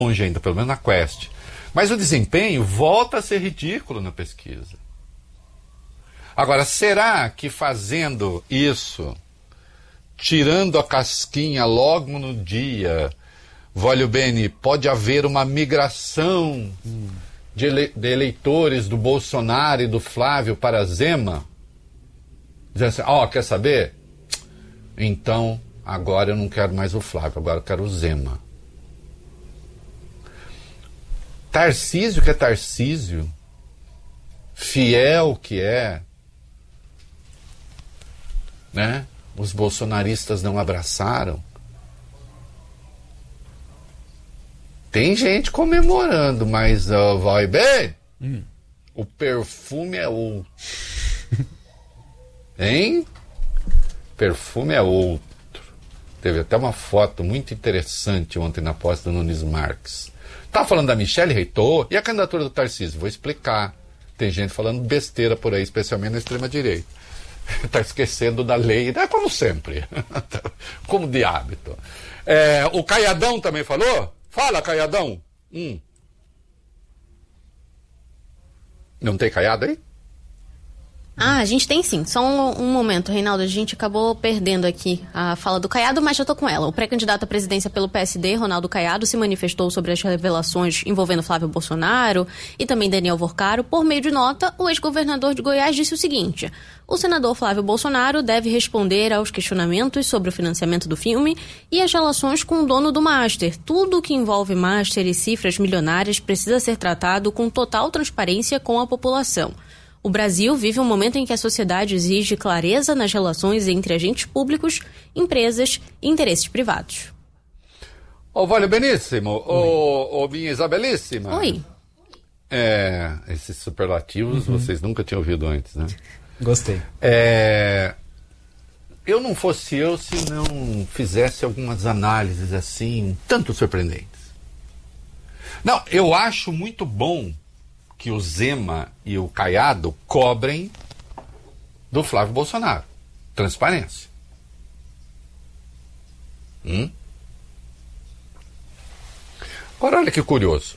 longe ainda, pelo menos na Quest. Mas o desempenho volta a ser ridículo na pesquisa. Agora, será que fazendo isso, tirando a casquinha logo no dia, voglio bene, pode haver uma migração de eleitores do Bolsonaro e do Flávio para Zema? Dizendo assim, quer saber? Então, agora eu não quero mais o Flávio, agora eu quero o Zema. Tarcísio, que é Tarcísio, fiel que é, né? Os bolsonaristas não abraçaram. Tem gente comemorando, mas vai bem. O perfume é outro. Hein? Perfume é outro. Teve até uma foto muito interessante ontem na posse do Nunes Marques. Tá falando da Michelle Reitor e a candidatura do Tarcísio? Vou explicar. Tem gente falando besteira por aí, especialmente na extrema-direita. Tá esquecendo da lei, né? Como sempre. Como de hábito. O Caiadão também falou? Fala, Caiadão. Não tem Caiado aí? A gente tem sim. Só um momento, Reinaldo. A gente acabou perdendo aqui a fala do Caiado, mas já tô com ela. O pré-candidato à presidência pelo PSD, Ronaldo Caiado, se manifestou sobre as revelações envolvendo Flávio Bolsonaro e também Daniel Vorcaro. Por meio de nota, o ex-governador de Goiás disse o seguinte: o senador Flávio Bolsonaro deve responder aos questionamentos sobre o financiamento do filme e as relações com o dono do Master. Tudo que envolve Master e cifras milionárias precisa ser tratado com total transparência com a população. O Brasil vive um momento em que a sociedade exige clareza nas relações entre agentes públicos, empresas e interesses privados. Voglio benissimo, minha Isabelíssima. Oi. Esses superlativos vocês nunca tinham ouvido antes, né? Gostei. Eu não fosse eu se não fizesse algumas análises assim, tanto surpreendentes. Não, eu acho muito bom que o Zema e o Caiado cobrem do Flávio Bolsonaro. Transparência. Agora, olha que curioso.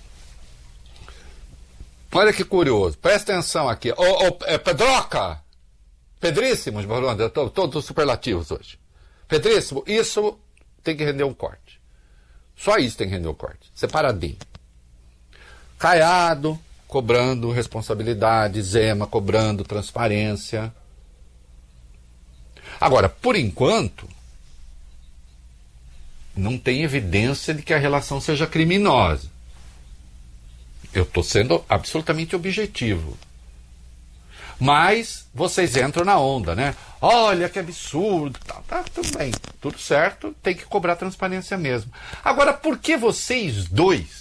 Olha que curioso. Presta atenção aqui. Pedroca! Pedríssimo, eu estou todos superlativos hoje. Pedríssimo, isso tem que render um corte. Só isso tem que render um corte. Separadinho. Caiado cobrando responsabilidade, Zema cobrando transparência. Agora, por enquanto, não tem evidência de que a relação seja criminosa. Eu estou sendo absolutamente objetivo. Mas vocês entram na onda, né? Olha que absurdo. Tá, tudo bem, tudo certo, tem que cobrar transparência mesmo. Agora, por que vocês dois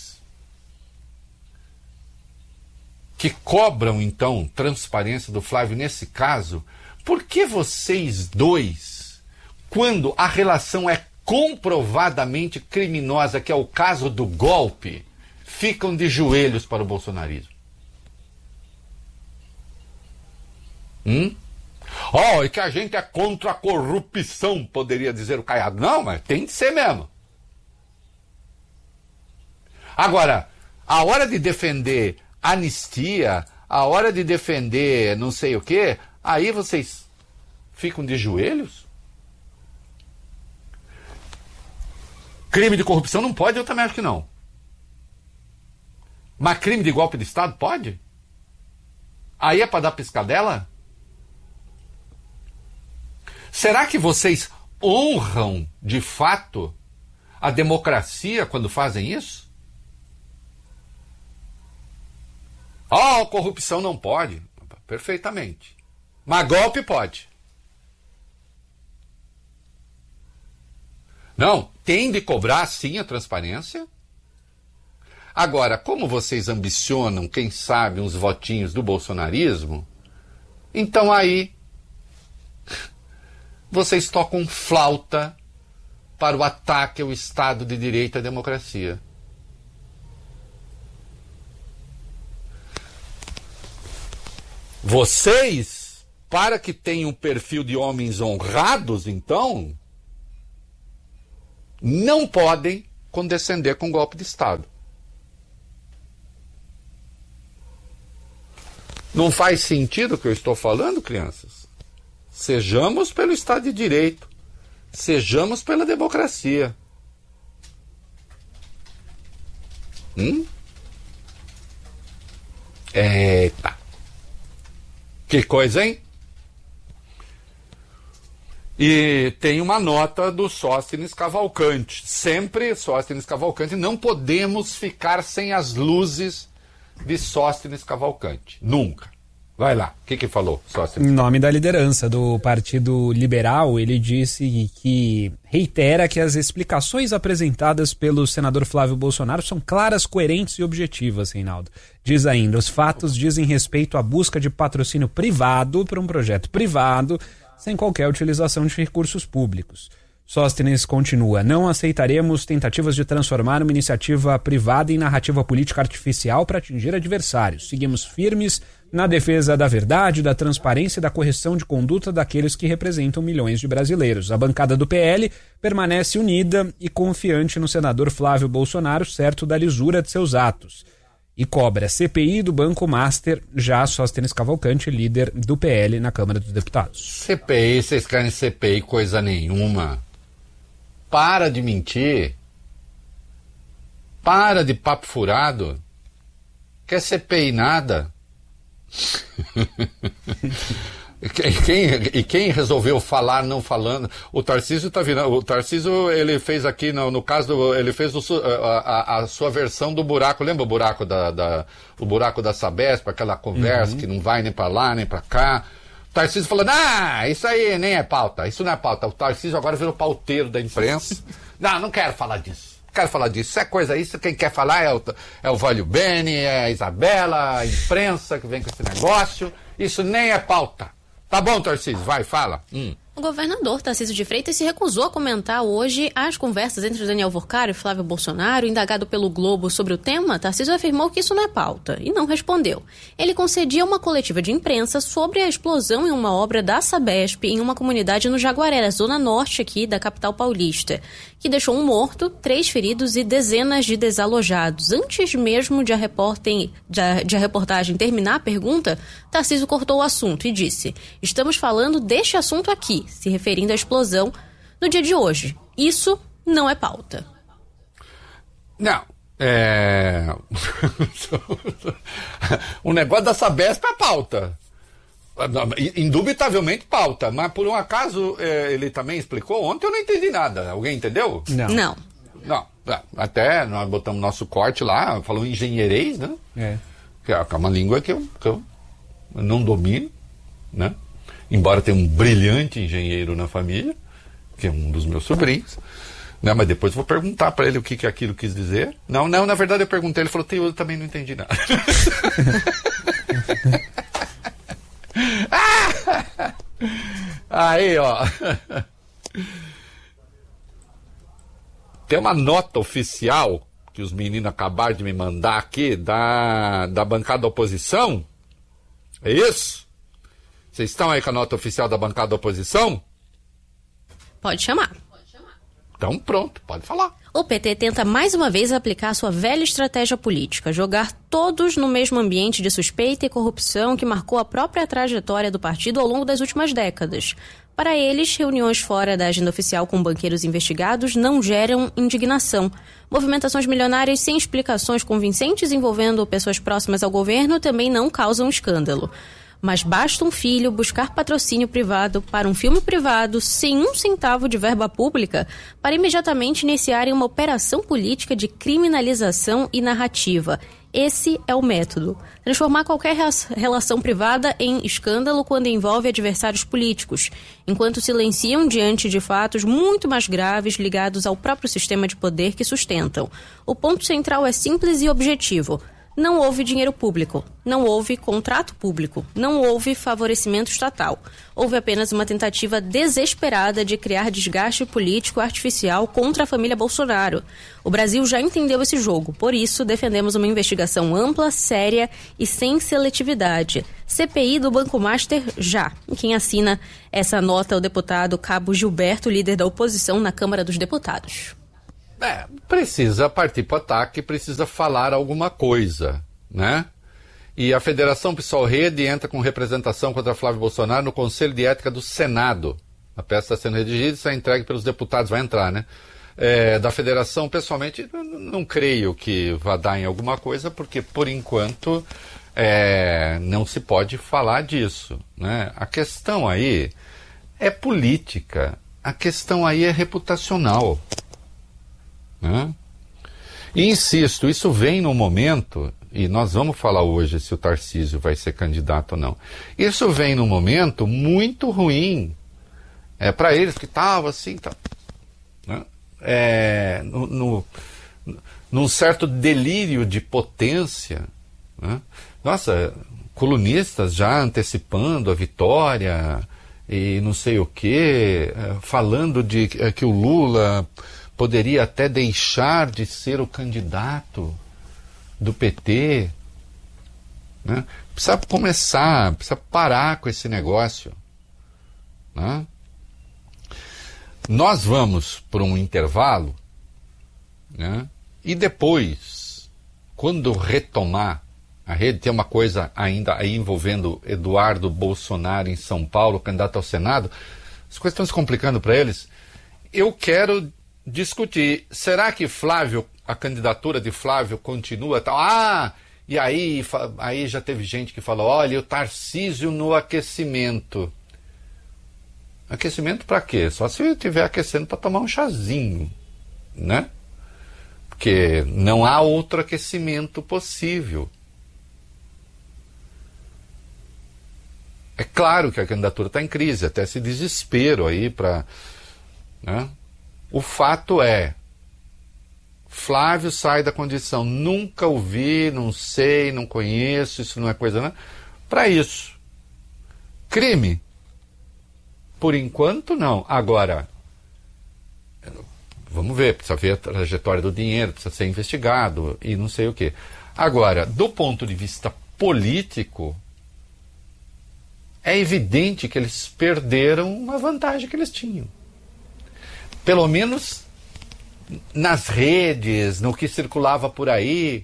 que cobram, então, transparência do Flávio nesse caso, por que vocês dois, quando a relação é comprovadamente criminosa, que é o caso do golpe, ficam de joelhos para o bolsonarismo? É que a gente é contra a corrupção, poderia dizer o Caiado. Não, mas tem de ser mesmo. Agora, a hora de defender anistia, a hora de defender não sei o quê, aí vocês ficam de joelhos? Crime de corrupção não pode, eu também acho que não. Mas crime de golpe de Estado pode? Aí é para dar piscadela? Será que vocês honram, de fato, a democracia quando fazem isso? Corrupção não pode. Perfeitamente. Mas golpe pode. Não, tem de cobrar sim a transparência. Agora, como vocês ambicionam, quem sabe, uns votinhos do bolsonarismo, então aí vocês tocam flauta para o ataque ao Estado de Direito e à democracia. Vocês, para que tenham um perfil de homens honrados, então, não podem condescender com o golpe de Estado. Não faz sentido o que eu estou falando, crianças? Sejamos pelo Estado de Direito. Sejamos pela democracia. Eita! Que coisa, hein? E tem uma nota do Sóstenes Cavalcante. Sempre Sóstenes Cavalcante. Não podemos ficar sem as luzes de Sóstenes Cavalcante. Nunca. Vai lá. O que falou, Sóstenes? Em nome da liderança do Partido Liberal, ele disse que reitera que as explicações apresentadas pelo senador Flávio Bolsonaro são claras, coerentes e objetivas, Reinaldo. Diz ainda, os fatos dizem respeito à busca de patrocínio privado para um projeto privado, sem qualquer utilização de recursos públicos. Sóstenes continua, não aceitaremos tentativas de transformar uma iniciativa privada em narrativa política artificial para atingir adversários. Seguimos firmes na defesa da verdade, da transparência e da correção de conduta daqueles que representam milhões de brasileiros. A bancada do PL permanece unida e confiante no senador Flávio Bolsonaro, certo da lisura de seus atos. E cobra CPI do Banco Master, já Sóstenes Cavalcante, líder do PL na Câmara dos Deputados. CPI, vocês querem CPI coisa nenhuma. Para de mentir. Para de papo furado. Quer CPI nada. E quem resolveu falar não falando? O Tarcísio tá virando. O Tarcísio, ele fez aqui, no caso, ele fez a sua versão do buraco. Lembra o buraco o buraco da Sabesp, aquela conversa que não vai nem pra lá, nem pra cá? O Tarcísio falando, isso aí nem é pauta, isso não é pauta. O Tarcísio agora virou pauteiro da imprensa. Não quero falar disso. Quero falar disso. Isso é coisa, isso quem quer falar é o Vólio Bene, é a Isabela, a imprensa que vem com esse negócio. Isso nem é pauta. Tá bom, Tarcísio, vai, fala. O governador Tarcísio de Freitas se recusou a comentar hoje as conversas entre Daniel Worcari e Flávio Bolsonaro. Indagado pelo Globo sobre o tema, Tarcísio afirmou que isso não é pauta e não respondeu. Ele concedia uma coletiva de imprensa sobre a explosão em uma obra da Sabesp em uma comunidade no Jaguaré, zona norte aqui da capital paulista, que deixou um morto, 3 feridos e dezenas de desalojados. Antes mesmo de a reportagem terminar a pergunta, Tarcísio cortou o assunto e disse: estamos falando deste assunto aqui, se referindo à explosão no dia de hoje. Isso não é pauta. Não. O negócio da Sabesp é pauta. Indubitavelmente pauta. Mas por um acaso ele também explicou? Ontem eu não entendi nada. Alguém entendeu? Não. Até nós botamos nosso corte lá, falou engenheirês, né? Que é uma língua que eu não domino, né? Embora tenha um brilhante engenheiro na família, que é um dos meus sobrinhos, né? Mas depois eu vou perguntar para ele o que aquilo quis dizer. Não, na verdade eu perguntei, ele falou, eu também não entendi nada. Aí, ó. Tem uma nota oficial que os meninos acabaram de me mandar aqui da bancada da oposição. É isso? Vocês estão aí com a nota oficial da bancada da oposição? Pode chamar. Então pronto, pode falar. O PT tenta mais uma vez aplicar sua velha estratégia política, jogar todos no mesmo ambiente de suspeita e corrupção que marcou a própria trajetória do partido ao longo das últimas décadas. Para eles, reuniões fora da agenda oficial com banqueiros investigados não geram indignação. Movimentações milionárias sem explicações convincentes envolvendo pessoas próximas ao governo também não causam escândalo. Mas basta um filho buscar patrocínio privado para um filme privado sem 1 centavo de verba pública para imediatamente iniciarem uma operação política de criminalização e narrativa. Esse é o método. Transformar qualquer relação privada em escândalo quando envolve adversários políticos, enquanto silenciam diante de fatos muito mais graves ligados ao próprio sistema de poder que sustentam. O ponto central é simples e objetivo. Não houve dinheiro público, não houve contrato público, não houve favorecimento estatal. Houve apenas uma tentativa desesperada de criar desgaste político artificial contra a família Bolsonaro. O Brasil já entendeu esse jogo, por isso defendemos uma investigação ampla, séria e sem seletividade. CPI do Banco Master já. Quem assina essa nota é o deputado Cabo Gilberto, líder da oposição na Câmara dos Deputados. Precisa partir para o ataque, precisa falar alguma coisa, né? E a Federação PSOL Rede entra com representação contra Flávio Bolsonaro no Conselho de Ética do Senado. A peça está sendo redigida e está entregue pelos deputados, vai entrar, né? Da Federação, pessoalmente, não creio que vá dar em alguma coisa, porque, por enquanto, não se pode falar disso, né? A questão aí é política, a questão aí é reputacional, né? E insisto, isso vem no momento, e nós vamos falar hoje se o Tarcísio vai ser candidato ou não. Isso vem num momento muito ruim para eles, que estava assim, né? Num certo delírio de potência, né? Nossa, colunistas já antecipando a vitória e não sei o quê, falando de que o Lula poderia até deixar de ser o candidato do PT, né? Precisa começar, precisa parar com esse negócio, né? Nós vamos por um intervalo, né? E depois, quando retomar a rede, tem uma coisa ainda aí envolvendo Eduardo Bolsonaro em São Paulo, candidato ao Senado, as coisas estão se complicando para eles. Eu quero discutir, será que a candidatura de Flávio continua tal? E aí já teve gente que falou, olha, o Tarcísio no aquecimento. Aquecimento para quê? Só se eu estiver aquecendo para tomar um chazinho, né? Porque não há outro aquecimento possível. É claro que a candidatura está em crise, até esse desespero aí para... né? O fato é, Flávio sai da condição, nunca ouvi, não sei, não conheço, isso não é coisa, né? Para isso. Crime? Por enquanto, não. Agora, vamos ver, precisa ver a trajetória do dinheiro, precisa ser investigado e não sei o quê. Agora, do ponto de vista político, é evidente que eles perderam uma vantagem que eles tinham. Pelo menos nas redes, no que circulava por aí,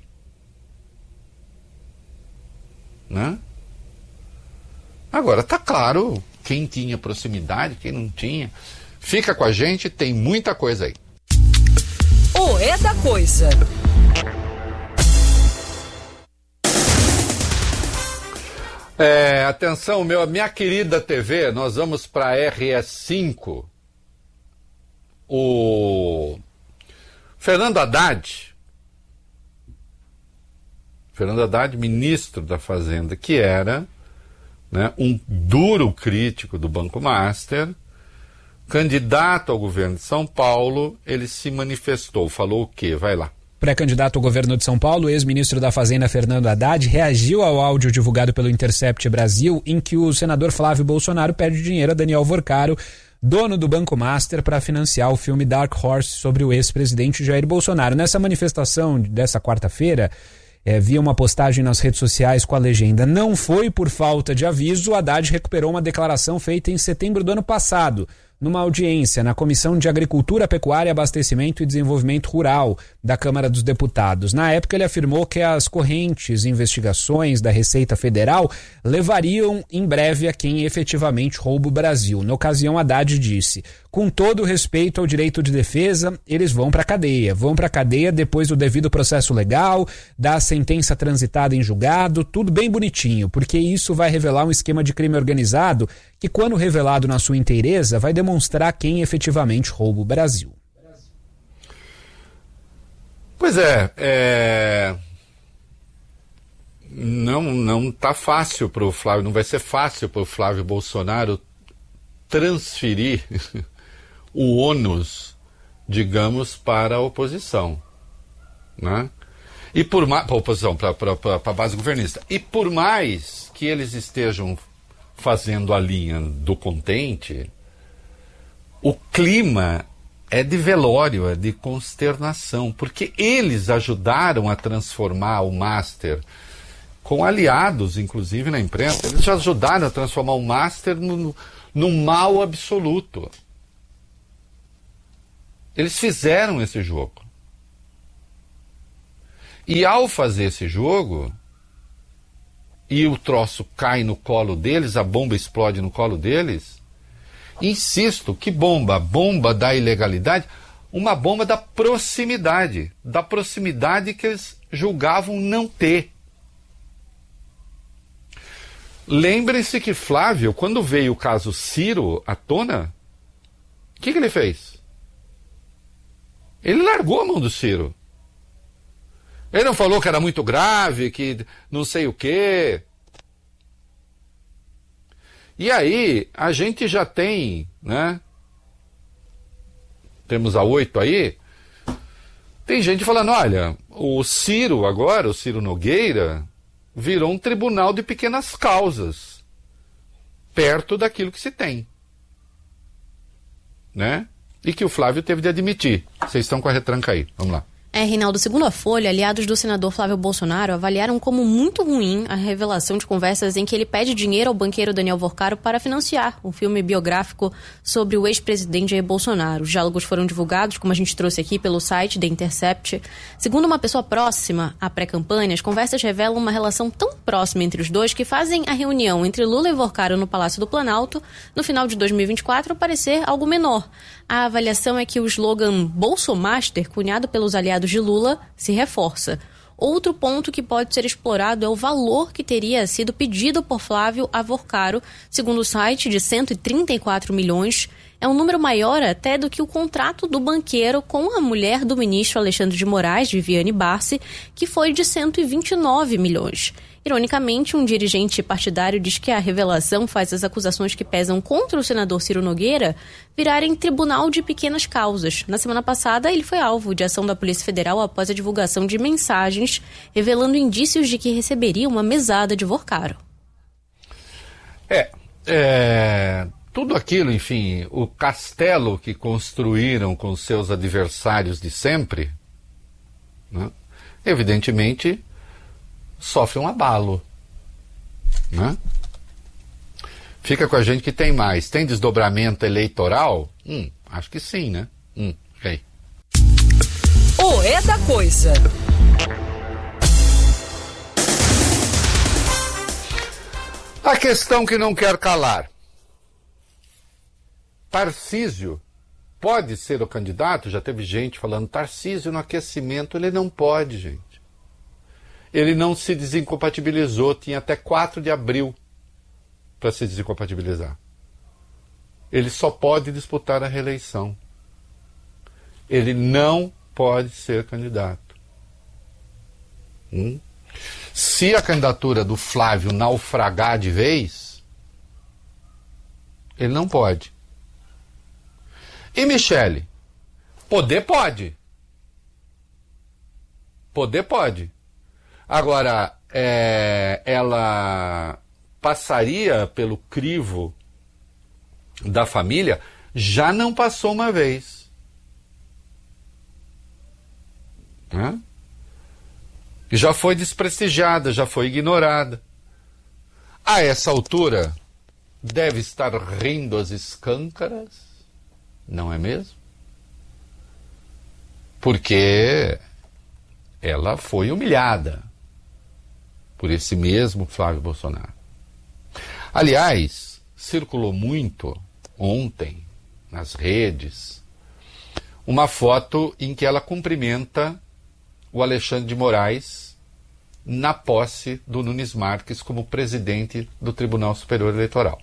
né? Agora, tá claro quem tinha proximidade, quem não tinha. Fica com a gente, tem muita coisa aí. O É da Coisa. Atenção, minha querida TV, nós vamos para RS5. O Fernando Haddad, ministro da Fazenda, que era, né, um duro crítico do Banco Master, candidato ao governo de São Paulo, ele se manifestou, falou o quê? Vai lá. Pré-candidato ao governo de São Paulo, o ex-ministro da Fazenda Fernando Haddad reagiu ao áudio divulgado pelo Intercept Brasil, em que o senador Flávio Bolsonaro pede dinheiro a Daniel Vorcaro, dono do Banco Master, para financiar o filme Dark Horse sobre o ex-presidente Jair Bolsonaro. Nessa manifestação dessa quarta-feira, via uma postagem nas redes sociais com a legenda "Não foi por falta de aviso", o Haddad recuperou uma declaração feita em setembro do ano passado, numa audiência na Comissão de Agricultura, Pecuária, Abastecimento e Desenvolvimento Rural da Câmara dos Deputados. Na época, ele afirmou que as correntes investigações da Receita Federal levariam em breve a quem efetivamente rouba o Brasil. Na ocasião, Haddad disse: "Com todo o respeito ao direito de defesa, eles vão para a cadeia. Vão para a cadeia depois do devido processo legal, da sentença transitada em julgado, tudo bem bonitinho, porque isso vai revelar um esquema de crime organizado que, quando revelado na sua inteireza, vai demonstrar quem efetivamente rouba o Brasil." Pois não tá fácil para o Flávio, não vai ser fácil para o Flávio Bolsonaro transferir o ônus, digamos, para a oposição, né? E por mais, para a oposição, para a base governista. E por mais que eles estejam fazendo a linha do contente, o clima é de velório, é de consternação, porque eles ajudaram a transformar o Master, com aliados, inclusive na imprensa, eles já ajudaram a transformar o Master num mal absoluto. Eles fizeram esse jogo. E ao fazer esse jogo, e o troço cai no colo deles, a bomba explode no colo deles, insisto, que bomba? Bomba da ilegalidade, uma bomba da proximidade que eles julgavam não ter. Lembrem-se que Flávio, quando veio o caso Ciro à tona, o que ele fez? Ele largou a mão do Ciro. Ele não falou que era muito grave, que não sei o quê. E aí, a gente já tem, né? Temos a 8 aí. Tem gente falando, olha, o Ciro agora, o Ciro Nogueira, virou um tribunal de pequenas causas, perto daquilo que se tem. Né? E que o Flávio teve de admitir. Vocês estão com a retranca aí, vamos lá. Reinaldo, segundo a Folha, aliados do senador Flávio Bolsonaro avaliaram como muito ruim a revelação de conversas em que ele pede dinheiro ao banqueiro Daniel Vorcaro para financiar um filme biográfico sobre o ex-presidente Jair Bolsonaro. Os diálogos foram divulgados, como a gente trouxe aqui, pelo site The Intercept. Segundo uma pessoa próxima à pré-campanha, as conversas revelam uma relação tão próxima entre os dois que fazem a reunião entre Lula e Vorcaro no Palácio do Planalto, no final de 2024, parecer algo menor. A avaliação é que o slogan Bolsomaster, cunhado pelos aliados de Lula, se reforça. Outro ponto que pode ser explorado é o valor que teria sido pedido por Flávio a Vorcaro, segundo o site, de 134 milhões. É um número maior até do que o contrato do banqueiro com a mulher do ministro Alexandre de Moraes, Viviane Barsi, que foi de 129 milhões. Ironicamente, um dirigente partidário diz que a revelação faz as acusações que pesam contra o senador Ciro Nogueira virarem tribunal de pequenas causas. Na semana passada, ele foi alvo de ação da Polícia Federal após a divulgação de mensagens revelando indícios de que receberia uma mesada de Vorcaro. Tudo aquilo, enfim, o castelo que construíram com seus adversários de sempre, né, evidentemente sofre um abalo, né? Fica com a gente que tem mais. Tem desdobramento eleitoral? Acho que sim, né? Ok. O É da Coisa. A questão que não quer calar. Tarcísio pode ser o candidato? Já teve gente falando, Tarcísio no aquecimento, ele não pode, gente. Ele não se desincompatibilizou, tinha até 4 de abril para se desincompatibilizar. Ele só pode disputar a reeleição. Ele não pode ser candidato. Se a candidatura do Flávio naufragar de vez, ele não pode. E Michele? Poder pode. Poder pode. Agora, ela passaria pelo crivo da família? Já não passou uma vez. Né? Já foi desprestigiada, já foi ignorada. A essa altura, deve estar rindo às escâncaras, não é mesmo? Porque ela foi humilhada por esse mesmo Flávio Bolsonaro. Aliás, circulou muito ontem nas redes uma foto em que ela cumprimenta o Alexandre de Moraes na posse do Nunes Marques como presidente do Tribunal Superior Eleitoral.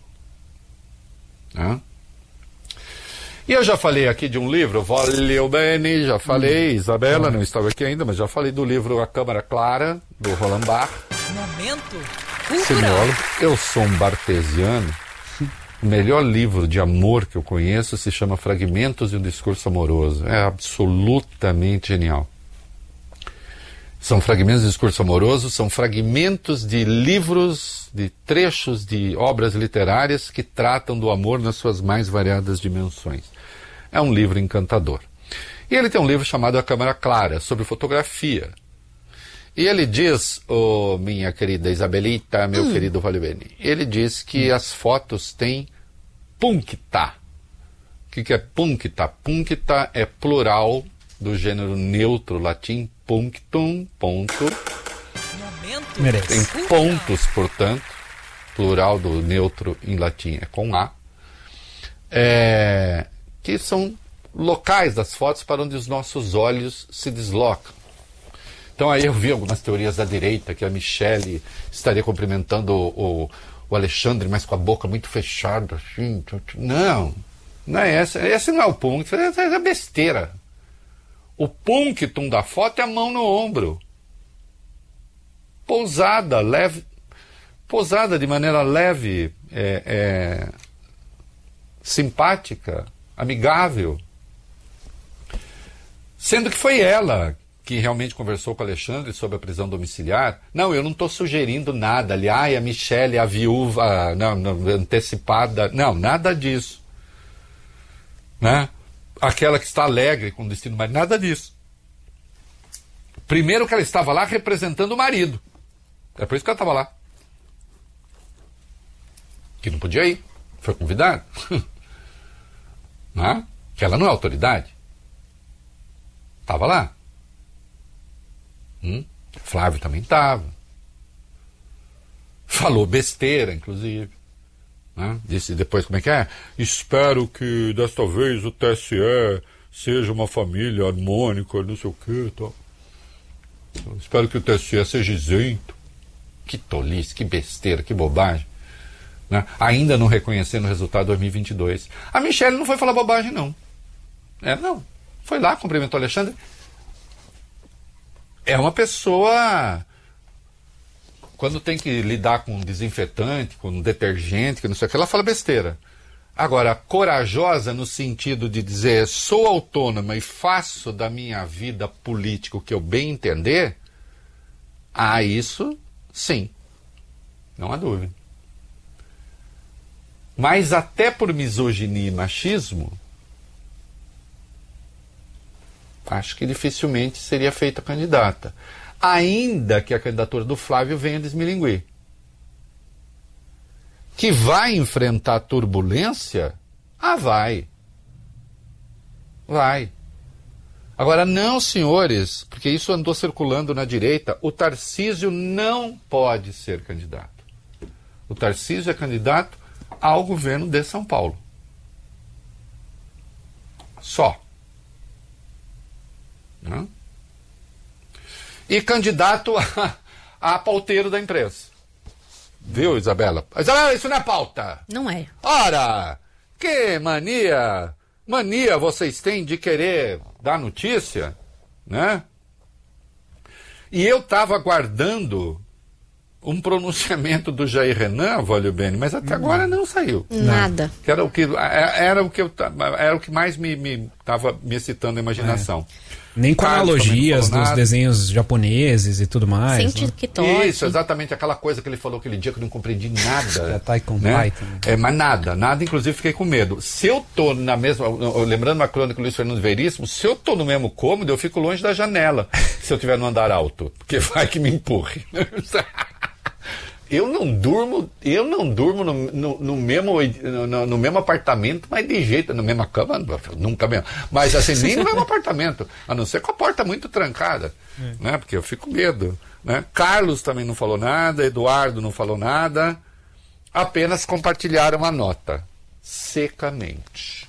E eu já falei aqui de um livro, Voglio bene, já falei, Isabela não estava aqui ainda, mas já falei do livro A Câmara Clara, do Roland Barthes. Momento cultural. Semiólogo. Eu sou um bartesiano. O melhor livro de amor que eu conheço se chama Fragmentos de um Discurso Amoroso. É absolutamente genial. São fragmentos de discurso amoroso, são fragmentos de livros, de trechos de obras literárias que tratam do amor nas suas mais variadas dimensões. É um livro encantador. E ele tem um livro chamado A Câmara Clara, sobre fotografia. E ele diz, minha querida Isabelita, meu querido Valibene, ele diz que as fotos têm puncta. O que é puncta? Puncta é plural do gênero neutro latim punctum, ponto. Merece. Tem pontos, portanto, plural do neutro em latim é com A, que são locais das fotos para onde os nossos olhos se deslocam. Então aí eu vi algumas teorias da direita, que a Michele estaria cumprimentando o Alexandre, mas com a boca muito fechada, assim. Não é essa. Esse não é o punctum, essa é besteira. O punctum da foto é a mão no ombro. Pousada, leve, pousada de maneira leve, simpática, amigável. Sendo que foi ela que realmente conversou com o Alexandre sobre a prisão domiciliar. Não, eu não estou sugerindo nada ali. A Michele, a viúva, não, antecipada. Não, nada disso. Né? Aquela que está alegre com o destino do marido. Nada disso. Primeiro que ela estava lá representando o marido. É por isso que ela estava lá. Que não podia ir. Foi convidada. Né? Que ela não é autoridade. Estava lá. Flávio também estava. Falou besteira, inclusive. Né? Disse depois como é que é? Espero que desta vez o TSE seja uma família harmônica, não sei o que. Tal. Espero que o TSE seja isento. Que tolice, que besteira, que bobagem. Né? Ainda não reconhecendo o resultado de 2022. A Michele não foi falar bobagem, não. Não. Foi lá, cumprimentou o Alexandre. É uma pessoa, quando tem que lidar com desinfetante, com detergente, que não sei o que, ela fala besteira. Agora, corajosa no sentido de dizer, sou autônoma e faço da minha vida política o que eu bem entender, isso sim, não há dúvida. Mas até por misoginia e machismo, acho que dificilmente seria feita candidata. Ainda que a candidatura do Flávio venha desmilinguir. Que vai enfrentar turbulência? Vai. Vai. Agora, não, senhores, porque isso andou circulando na direita, o Tarcísio não pode ser candidato. O Tarcísio é candidato ao governo de São Paulo. Só. Não? E candidato a pauteiro da imprensa. Viu, Isabela? Isabela, isso não é pauta. Não é. Ora, que mania vocês têm de querer dar notícia, né? E eu estava aguardando um pronunciamento do Jair Renan, Valio Bene, mas até agora não saiu. Nada. Que era o que mais me estava me excitando a imaginação. Nem com analogias dos desenhos japoneses e tudo mais. Sem TikTok. Isso, exatamente aquela coisa que ele falou aquele dia que eu não compreendi nada. Já tá com né? Mas nada, inclusive fiquei com medo. Se eu tô na mesma, lembrando uma crônica do Luiz Fernando Veríssimo, se eu tô no mesmo cômodo, eu fico longe da janela, se eu estiver no andar alto, porque vai que me empurre. Eu não durmo no mesmo apartamento, mas de jeito, na mesma cama, nunca mesmo. Mas assim, nem no mesmo apartamento, a não ser com a porta muito trancada, né? Porque eu fico com medo, né? Carlos também não falou nada, Eduardo não falou nada, apenas compartilharam a nota, secamente.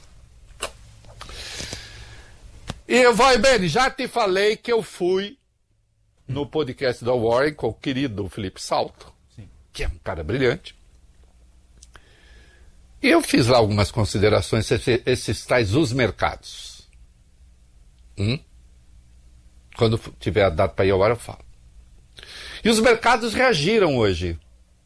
E vai, Beni, já te falei que eu fui no podcast da Warren com o querido Felipe Salto, que é um cara brilhante. E eu fiz lá algumas considerações, esses tais os mercados. Quando tiver a data para ir ao ar, eu falo. E os mercados reagiram hoje,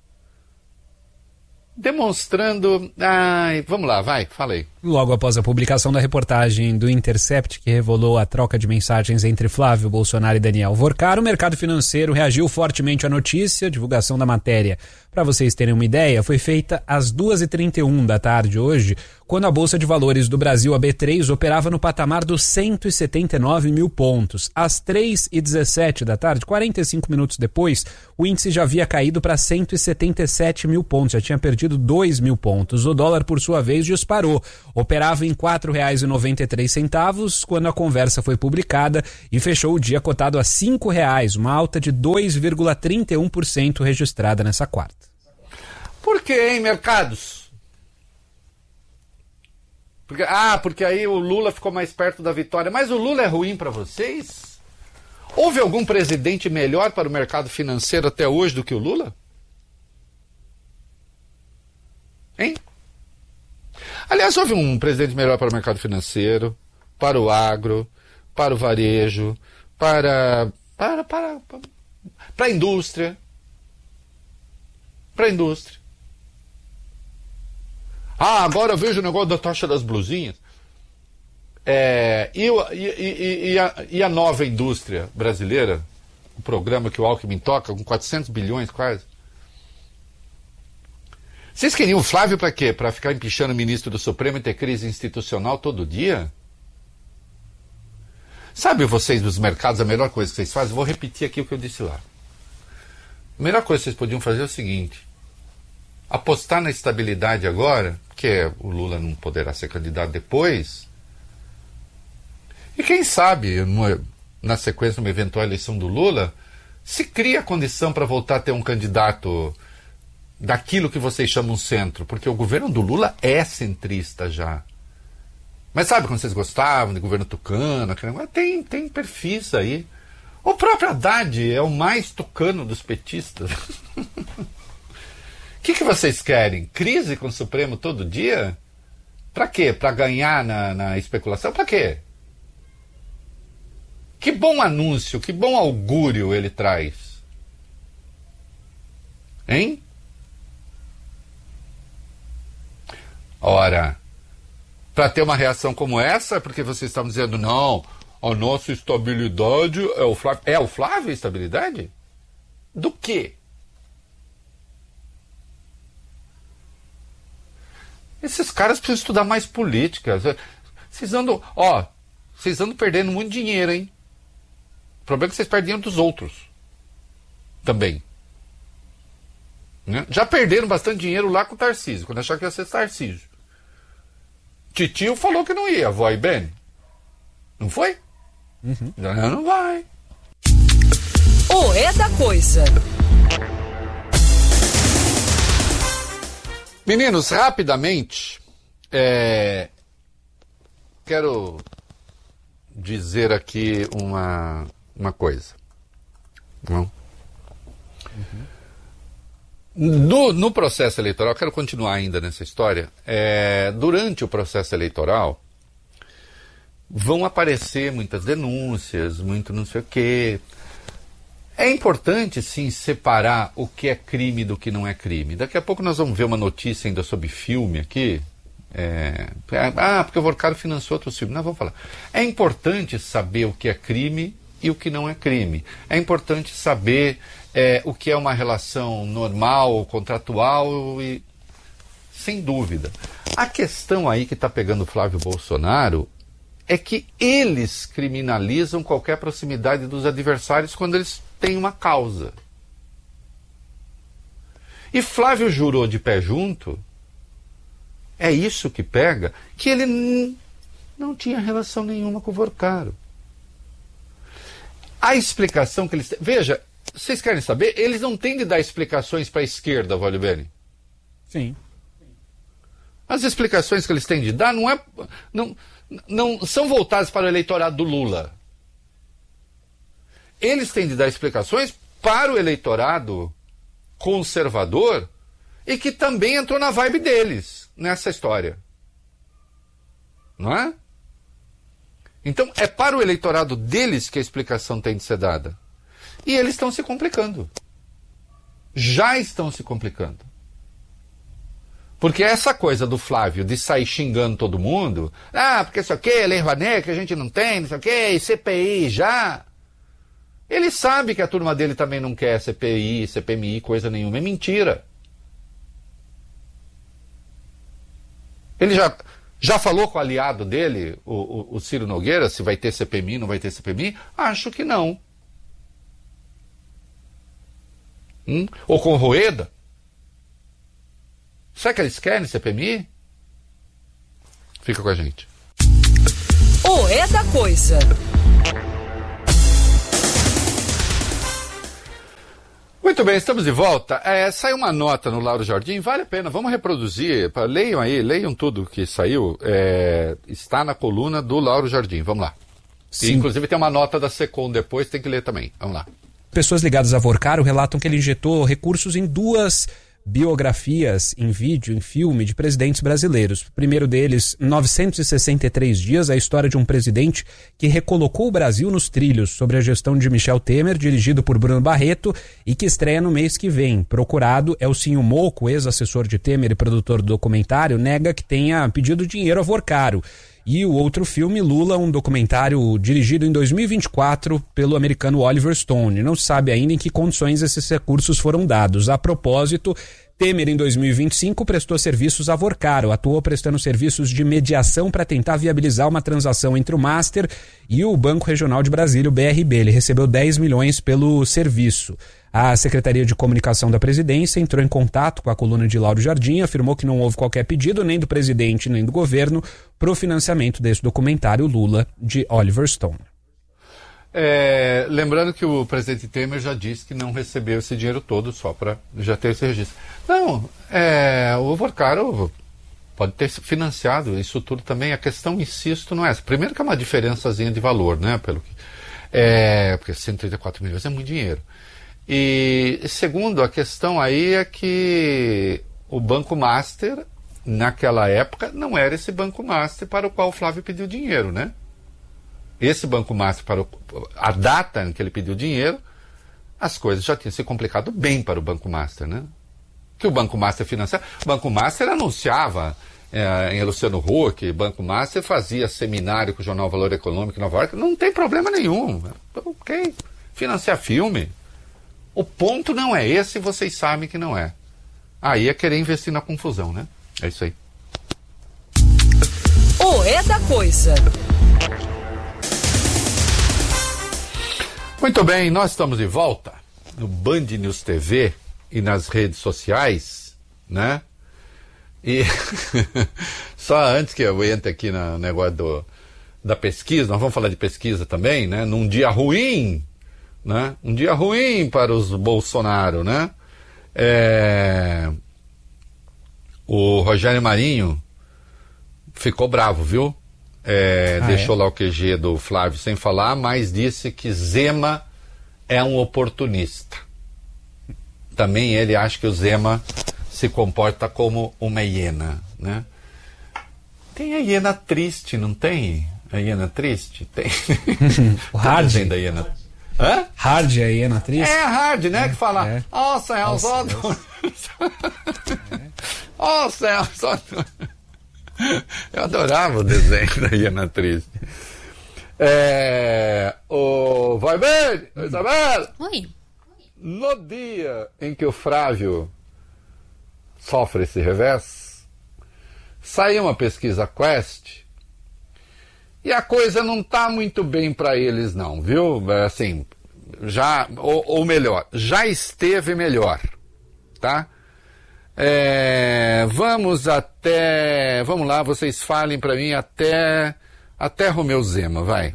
demonstrando... vamos lá, vai, falei. Logo após a publicação da reportagem do Intercept, que revelou a troca de mensagens entre Flávio Bolsonaro e Daniel Vorcar, o mercado financeiro reagiu fortemente à notícia. A divulgação da matéria, para vocês terem uma ideia, foi feita às 2h31 da tarde hoje, quando a Bolsa de Valores do Brasil, a B3, operava no patamar dos 179 mil pontos. Às 3h17 da tarde, 45 minutos depois, o índice já havia caído para 177 mil pontos, já tinha perdido 2 mil pontos. O dólar, por sua vez, disparou. operava em R$ 4,93 quando a conversa foi publicada e fechou o dia cotado a R$ 5,00, uma alta de 2,31% registrada nessa quarta. Por que, hein, mercados? Porque aí o Lula ficou mais perto da vitória. Mas o Lula é ruim para vocês? Houve algum presidente melhor para o mercado financeiro até hoje do que o Lula? Hein? Aliás, houve um presidente melhor para o mercado financeiro, para o agro, para o varejo, para a indústria. Para a indústria. Agora eu vejo o negócio da taxa das blusinhas. E a nova indústria brasileira, o programa que o Alckmin toca, com 400 bilhões quase. Vocês queriam o Flávio para quê? Para ficar empichando o ministro do Supremo e ter crise institucional todo dia? Sabe vocês dos mercados, a melhor coisa que vocês fazem? Vou repetir aqui o que eu disse lá. A melhor coisa que vocês podiam fazer é o seguinte: apostar na estabilidade agora, porque o Lula não poderá ser candidato depois, e quem sabe, na sequência, numa eventual eleição do Lula, se cria a condição para voltar a ter um candidato daquilo que vocês chamam centro, porque o governo do Lula é centrista já. Mas sabe quando vocês gostavam de governo tucano? Tem perfis aí. O próprio Haddad é o mais tucano dos petistas. O que vocês querem? Crise com o Supremo todo dia? Pra quê? Pra ganhar na especulação? Pra quê? Que bom anúncio, que bom augúrio ele traz. Hein? Ora, para ter uma reação como essa, porque vocês estavam dizendo, não, a nossa estabilidade é o Flávio. É o Flávio a estabilidade? Do quê? Esses caras precisam estudar mais política. Vocês andam perdendo muito dinheiro, hein? O problema é que vocês perdem dinheiro dos outros. Também. Né? Já perderam bastante dinheiro lá com o Tarcísio, quando acharam que ia ser Tarcísio. Titio falou que não ia, vai bem. Não foi? Uhum. Não vai. O É da Coisa. Meninos, rapidamente, quero dizer aqui uma coisa. Não? No processo eleitoral, quero continuar ainda nessa história. Durante o processo eleitoral, vão aparecer muitas denúncias, muito não sei o quê. É importante, sim, separar o que é crime do que não é crime. Daqui a pouco nós vamos ver uma notícia ainda sobre filme aqui. Porque o Vorcaro financiou outros filmes. Não, vamos falar. É importante saber o que é crime e o que não é crime. É importante saber o que é uma relação normal, contratual, e sem dúvida. A questão aí que está pegando o Flávio Bolsonaro é que eles criminalizam qualquer proximidade dos adversários quando eles têm uma causa. E Flávio jurou de pé junto, é isso que pega, que ele não tinha relação nenhuma com o Vorcaro. A explicação que eles têm... Veja, vocês querem saber? Eles não têm de dar explicações para a esquerda, Valio Bene. Sim. As explicações que eles têm de dar não são voltadas para o eleitorado do Lula. Eles têm de dar explicações para o eleitorado conservador e que também entrou na vibe deles nessa história. Não é? Então, é para o eleitorado deles que a explicação tem de ser dada. E eles estão se complicando. Já estão se complicando. Porque essa coisa do Flávio de sair xingando todo mundo, porque isso aqui, Lei Rouanet, que a gente não tem, não sei o quê, e CPI já. Ele sabe que a turma dele também não quer CPI, CPMI, coisa nenhuma. É mentira. Ele já falou com o aliado dele, o Ciro Nogueira, se vai ter CPMI, não vai ter CPMI? Acho que não. Ou com o Rueda? Será que eles querem CPMI? Fica com a gente. O É da Coisa. Muito bem, estamos de volta. Saiu uma nota no Lauro Jardim, vale a pena, vamos reproduzir. Leiam aí, leiam tudo que saiu. Está na coluna do Lauro Jardim, vamos lá. E, inclusive tem uma nota da Secom depois, tem que ler também. Vamos lá. Pessoas ligadas a Vorcaro relatam que ele injetou recursos em 2 biografias em vídeo, em filme, de presidentes brasileiros. O primeiro deles, 963 dias, a história de um presidente que recolocou o Brasil nos trilhos, sobre a gestão de Michel Temer, dirigido por Bruno Barreto, e que estreia no mês que vem. Procurado, Elcinho Moco, ex-assessor de Temer e produtor do documentário, nega que tenha pedido dinheiro a Vorcaro. E o outro filme, Lula, um documentário dirigido em 2024 pelo americano Oliver Stone. Não se sabe ainda em que condições esses recursos foram dados. A propósito, Temer, em 2025, prestou serviços a Vorcaro, atuou prestando serviços de mediação para tentar viabilizar uma transação entre o Master e o Banco Regional de Brasília, o BRB. Ele recebeu 10 milhões pelo serviço. A Secretaria de Comunicação da Presidência entrou em contato com a coluna de Lauro Jardim, afirmou que não houve qualquer pedido, nem do presidente, nem do governo, para o financiamento desse documentário Lula, de Oliver Stone. Lembrando que o presidente Temer já disse que não recebeu esse dinheiro todo, só para já ter esse registro. Não, o Vorcaro pode ter financiado isso tudo também. A questão, insisto, não é essa. Primeiro que é uma diferençazinha de valor, né? Porque 134 milhões é muito dinheiro. E segundo, a questão aí é que o Banco Master, naquela época, não era esse Banco Master para o qual o Flávio pediu dinheiro, né? Esse Banco Master, a data em que ele pediu dinheiro, as coisas já tinham se complicado bem para o Banco Master, né? Que o Banco Master financiava. O Banco Master anunciava em Luciano Huck, Banco Master fazia seminário com o jornal Valor Econômico em Nova York, não tem problema nenhum. Ok, financiar filme. O ponto não é esse, vocês sabem que não é. Aí é querer investir na confusão, né? É isso aí. O É da Coisa. Muito bem, nós estamos de volta no Band News TV e nas redes sociais, né? E só antes que eu entre aqui no negócio da pesquisa, nós vamos falar de pesquisa também, né? Num dia ruim, né? Um dia ruim para os Bolsonaro, né? O Rogério Marinho ficou bravo, viu? Deixou lá o QG do Flávio sem falar, mas disse que Zema é um oportunista. Também ele acha que o Zema se comporta como uma hiena, né? Tem a hiena triste, não tem? A hiena triste? Tem. O Hard. Da hiena... Hã? Hard, a hiena triste? Hard, né? Que fala, Celso, Celso. Eu adorava o desenho da hiena triste. Vai bem, Isabel? Oi. No dia em que o Flávio sofre esse revés, saiu uma pesquisa Quest e a coisa não está muito bem para eles não, viu? Assim, ou melhor, já esteve melhor, tá? Vamos lá, vocês falem para mim até Romeu Zema, vai.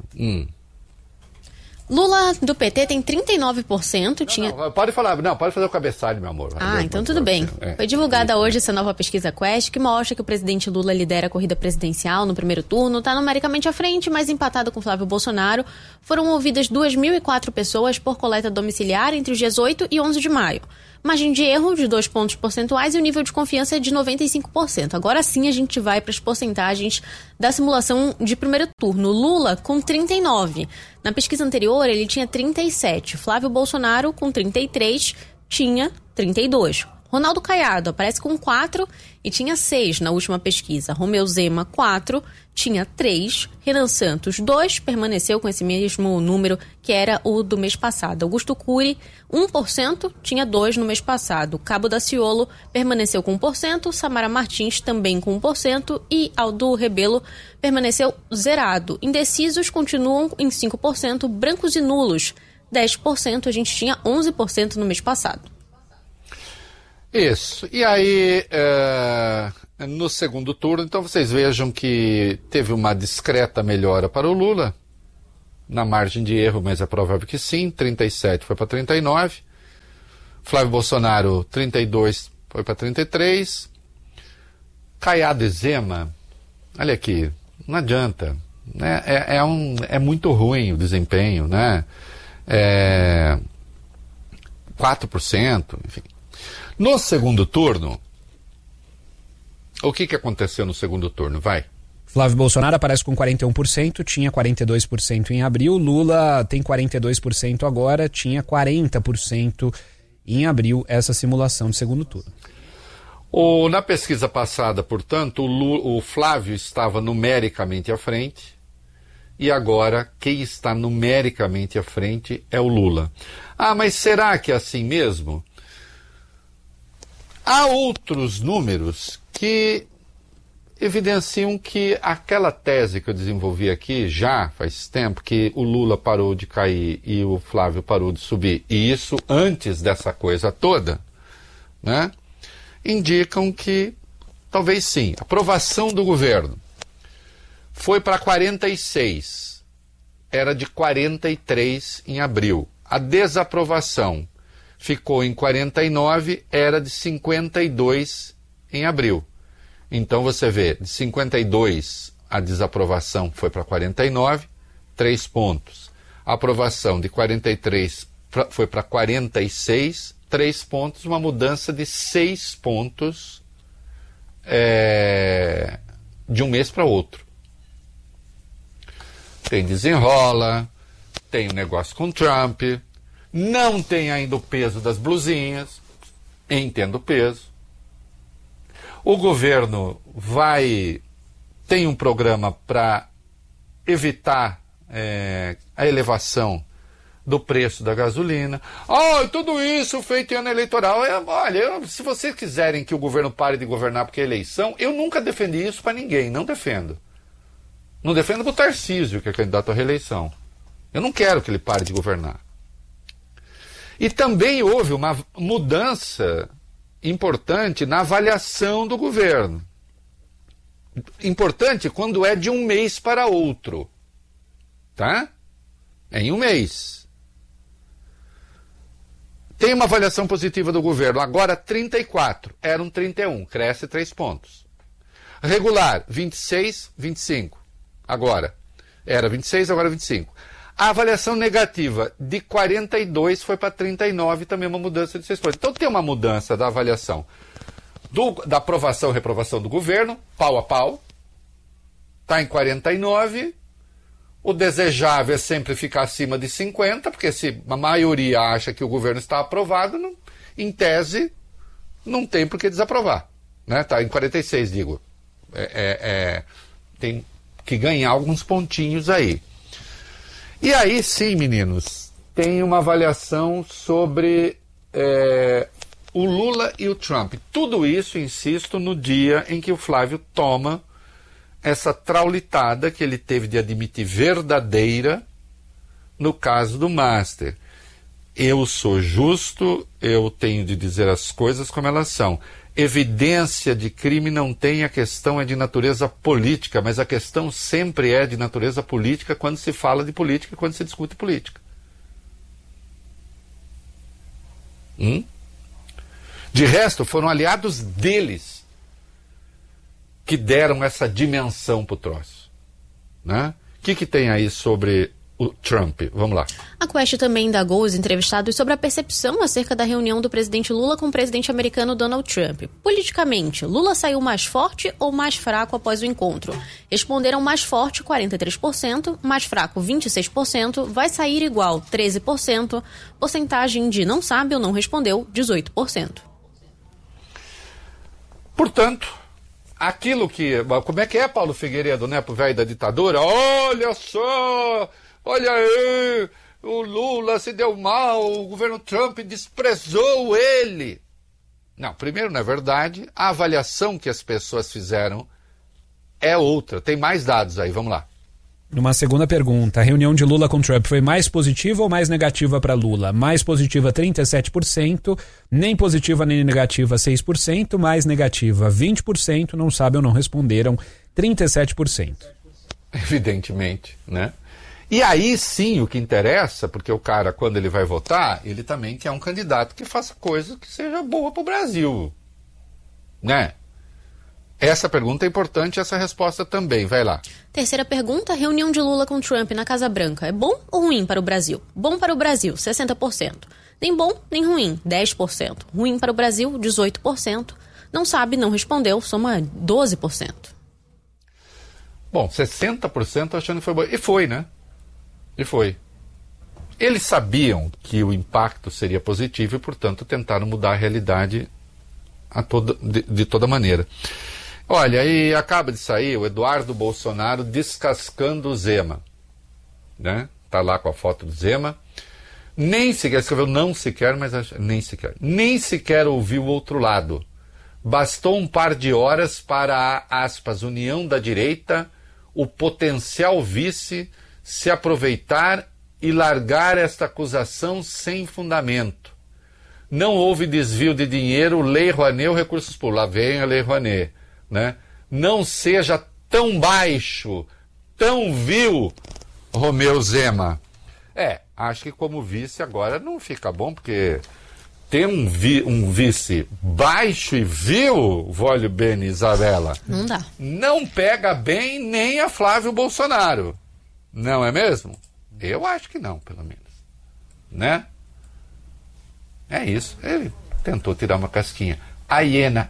Lula do PT tem 39%. Não, pode falar, pode fazer o cabeçalho, meu amor. Então tudo bem. Foi divulgada hoje essa nova pesquisa Quest, que mostra que o presidente Lula lidera a corrida presidencial no primeiro turno, está numericamente à frente, mas empatado com Flávio Bolsonaro. Foram ouvidas 2.004 pessoas por coleta domiciliar entre os dias 8 e 11 de maio. Margem de erro de 2 pontos percentuais e o nível de confiança é de 95%. Agora sim a gente vai para as porcentagens da simulação de primeiro turno. Lula com 39%. Na pesquisa anterior ele tinha 37%. Flávio Bolsonaro com 33% tinha 32%. Ronaldo Caiado aparece com 4% e tinha 6% na última pesquisa. Romeu Zema, 4%, tinha 3%. Renan Santos, 2%, permaneceu com esse mesmo número que era o do mês passado. Augusto Cury, 1%, tinha 2% no mês passado. Cabo Daciolo permaneceu com 1%, Samara Martins também com 1% e Aldo Rebelo permaneceu zerado. Indecisos continuam em 5%, brancos e nulos, 10%, a gente tinha 11% no mês passado. Isso. E aí, no segundo turno, então vocês vejam que teve uma discreta melhora para o Lula, na margem de erro, mas é provável que sim, 37 foi para 39, Flávio Bolsonaro 32 foi para 33, Caiado e Zema, olha aqui, não adianta, né? É muito ruim o desempenho, né? 4%, enfim. No segundo turno, o que aconteceu no segundo turno? Vai. Flávio Bolsonaro aparece com 41%, tinha 42% em abril. Lula tem 42% agora, tinha 40% em abril, essa simulação de segundo turno. Na pesquisa passada, portanto, o Flávio estava numericamente à frente, e agora quem está numericamente à frente é o Lula. Ah, mas será que é assim mesmo? Há outros números que evidenciam que aquela tese que eu desenvolvi aqui já faz tempo, que o Lula parou de cair e o Flávio parou de subir, e isso antes dessa coisa toda, né, indicam que talvez sim. A aprovação do governo foi para 46, era de 43 em abril. A desaprovação ficou em 49, era de 52 em abril. Então você vê, de 52 a desaprovação foi para 49, 3 pontos. A aprovação de 43 foi para 46, 3 pontos, uma mudança de 6 pontos de um mês para outro. Tem desenrola, tem o negócio com Trump, não tem ainda o peso das blusinhas, entendo o peso. O governo tem um programa para evitar a elevação do preço da gasolina. Tudo isso feito em ano eleitoral. Se vocês quiserem que o governo pare de governar porque é eleição, eu nunca defendi isso para ninguém, não defendo. Não defendo para o Tarcísio, que é candidato à reeleição. Eu não quero que ele pare de governar. E também houve uma mudança importante na avaliação do governo. Importante quando é de um mês para outro. Tá? É em um mês. Tem uma avaliação positiva do governo, agora 34, eram 31, cresce 3 pontos. Regular, 26, 25. Agora, era 26, agora 25. A avaliação negativa de 42 foi para 39, também uma mudança de 6 pontos. Então tem uma mudança da avaliação da aprovação e reprovação do governo, pau a pau. Está em 49. O desejável é sempre ficar acima de 50, porque se a maioria acha que o governo está aprovado, em tese, não tem por que desaprovar. Está em 46, digo. Tem que ganhar alguns pontinhos aí. E aí sim, meninos, tem uma avaliação sobre o Lula e o Trump. Tudo isso, insisto, no dia em que o Flávio toma essa traulitada que ele teve de admitir verdadeira no caso do Master. Eu sou justo, eu tenho de dizer as coisas como elas são. Evidência de crime não tem, a questão é de natureza política, mas a questão sempre é de natureza política quando se fala de política, quando se discute política. De resto, foram aliados deles que deram essa dimensão para o troço. Né? O que tem aí sobre o Trump? Vamos lá. A Quest também indagou os entrevistados sobre a percepção acerca da reunião do presidente Lula com o presidente americano Donald Trump. Politicamente, Lula saiu mais forte ou mais fraco após o encontro? Responderam mais forte, 43%, mais fraco, 26%, vai sair igual, 13%, porcentagem de não sabe ou não respondeu, 18%. Portanto, aquilo que... Como é que é, Paulo Figueiredo, né, pro velho da ditadura? Olha só! Olha aí! O Lula se deu mal, o governo Trump desprezou ele. Não, primeiro, não é verdade. A avaliação que as pessoas fizeram é outra. Tem mais dados aí, vamos lá. Numa segunda pergunta, a reunião de Lula com Trump foi mais positiva ou mais negativa para Lula? Mais positiva 37%, nem positiva nem negativa 6%, mais negativa 20%, não sabem ou não responderam 37%. Evidentemente, né? E aí sim o que interessa, porque o cara, quando ele vai votar, ele também quer um candidato que faça coisa que seja boa para o Brasil, né? Essa pergunta é importante, essa resposta também, vai lá. Terceira pergunta, reunião de Lula com Trump na Casa Branca, é bom ou ruim para o Brasil? Bom para o Brasil, 60%. Nem bom, nem ruim, 10%. Ruim para o Brasil, 18%. Não sabe, não respondeu, soma 12%. Bom, 60% achando que foi bom. E foi, né? E foi. Eles sabiam que o impacto seria positivo e, portanto, tentaram mudar a realidade de toda maneira. Olha, e acaba de sair o Eduardo Bolsonaro descascando o Zema. Né? Tá lá com a foto do Zema. Nem sequer, escreveu não sequer, mas nem sequer. Nem sequer ouviu o outro lado. Bastou um par de horas para a, aspas, união da direita, o potencial vice, se aproveitar e largar esta acusação sem fundamento. Não houve desvio de dinheiro, Lei Rouanet, recursos públicos. Lá vem a Lei Rouanet. Né? Não seja tão baixo, tão vil, Romeu Zema. Acho que como vice agora não fica bom, porque ter um vice baixo e vil, voglio bene, Isabela, não dá. Não pega bem nem a Flávio Bolsonaro. Não é mesmo? Eu acho que não, pelo menos. Né? É isso. Ele tentou tirar uma casquinha. A hiena.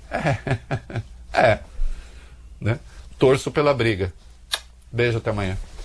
Né? Torço pela briga. Beijo, até amanhã.